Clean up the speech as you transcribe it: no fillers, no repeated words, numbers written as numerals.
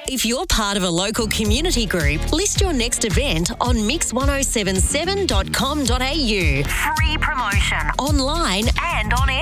If you're part of a local community group, list your next event on mix1077.com.au. Free promotion. Online and on air.